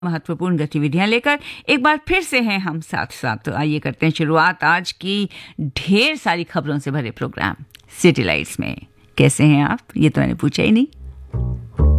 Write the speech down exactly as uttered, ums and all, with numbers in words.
महत्वपूर्ण गतिविधियां लेकर एक बार फिर से हैं हम साथ साथ। तो आइए करते हैं शुरुआत आज की ढेर सारी खबरों से भरे प्रोग्राम सिटी लाइट्स में। कैसे हैं आप? ये तो मैंने पूछा ही नहीं।